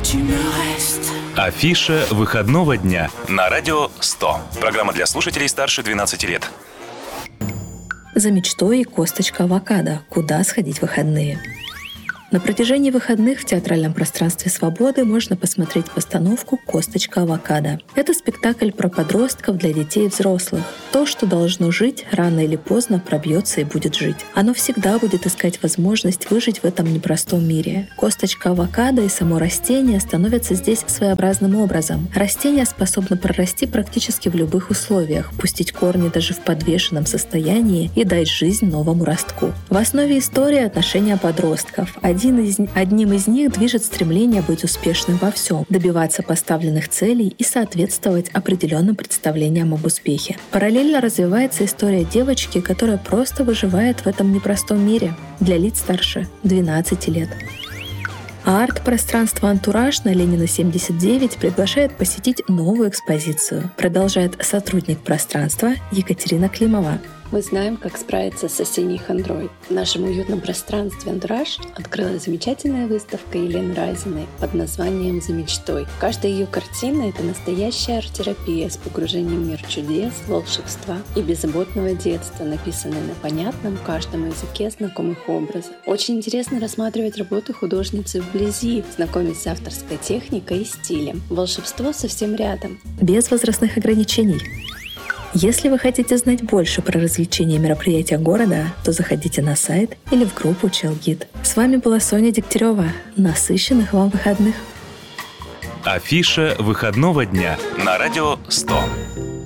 Афиша выходного дня на радио 100. Программа для слушателей старше 12 лет. За мечтой и косточка авокадо. Куда сходить в выходные? На протяжении выходных в театральном пространстве «Свободы» можно посмотреть постановку «Косточка авокадо». Это спектакль про подростков для детей и взрослых. То, что должно жить, рано или поздно пробьется и будет жить. Оно всегда будет искать возможность выжить в этом непростом мире. Косточка авокадо и само растение становятся здесь своеобразным образом. Растение способно прорасти практически в любых условиях, пустить корни даже в подвешенном состоянии и дать жизнь новому ростку. В основе истории отношения подростков. Одним из них движет стремление быть успешным во всем, добиваться поставленных целей и соответствовать определенным представлениям об успехе. Параллельно развивается история девочки, которая просто выживает в этом непростом мире для лиц старше 12 лет. А арт-пространство «Антураж» на Ленина 79 приглашает посетить новую экспозицию. Продолжает сотрудник пространства Екатерина Климова. Мы знаем, как справиться с осенней хандрой. В нашем уютном пространстве «Антураж» открылась замечательная выставка Елены Разиной под названием «За мечтой». Каждая ее картина — это настоящая арт-терапия с погружением в мир чудес, волшебства и беззаботного детства, написанная на понятном каждому языке знакомых образов. Очень интересно рассматривать работу художницы вблизи, знакомиться с авторской техникой и стилем. Волшебство совсем рядом. Без возрастных ограничений. Если вы хотите знать больше про развлечения и мероприятия города, то заходите на сайт или в группу Челгид. С вами была Соня Дегтярева. Насыщенных вам выходных! Афиша выходного дня на радио 100.